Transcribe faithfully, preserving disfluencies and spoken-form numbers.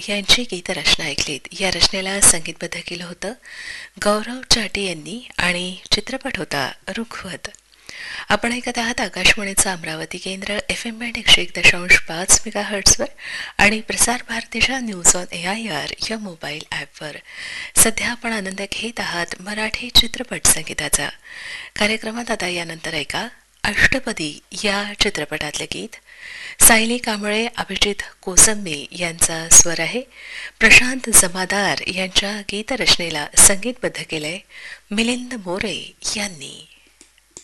यांची गीतरचना ऐकलीत. या रचनेला संगीतबद्ध केलं होतं गौरव चाटी यांनी आणि चित्रपट होता रुखवत. आपण ऐकत आहात आकाशवाणीचं अमरावती केंद्र एफ एम बँड एकशे एक दशांश पाच मेगा हर्ट्सवर आणि प्रसार भारतीच्या news on A I R या मोबाईल ॲपवर. सध्या आपण आनंद घेत आहात मराठी चित्रपट संगीताचा. कार्यक्रमात आता यानंतर ऐका अष्टपदी या चित्रपटातले गीत. सायली कांबळे, अभिजित कोसंबे यांचा स्वर आहे. प्रशांत जमादार यांच्या गीतरचनेला संगीतबद्ध केलंय मिलिंद मोरे यांनी.